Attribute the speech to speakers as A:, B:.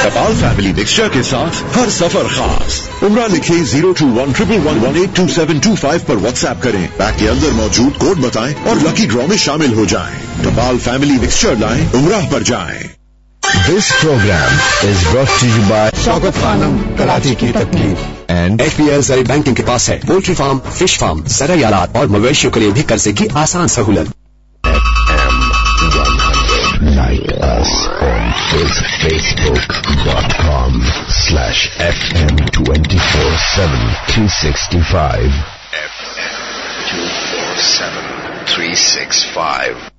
A: टपाल family mixture के साथ हर सफर खास। उम्रा लिखे 02111182725 पर व्हाट्सएप करें, पैक के अंदर मौजूद कोड बताएं और लकी ड्रॉ में शामिल हो जाएं। टपाल फैमिली मिक्सचर लाएं, उम्राह पर जाएं।
B: This program is brought to you by Shaukat Khanam Karachi की तकलीफ
C: and FPL Zari बैंकिंग के पास है पोल्ट्री फार्म, फिश फार्म, ज़राई आलात और मवेशियों के लिए भी कर्जे की आसान सहूलत।
B: Like us on Facebook.com/FM247 365 FM247 365